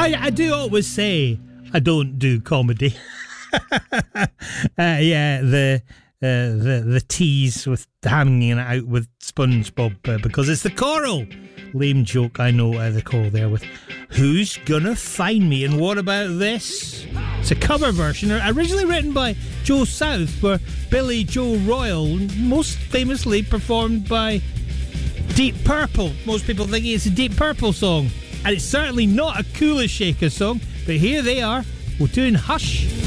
I do always say I don't do comedy. Yeah, the tease with hanging it out with SpongeBob because it's the choral. Lame joke, I know, the choral there with Who's Gonna Find Me? And what about this? It's a cover version originally written by Joe South, where Billy Joe Royal, most famously performed by Deep Purple. Most people think it's a Deep Purple song, and it's certainly not a Kula Shaker song, but here they are. We're doing Hush.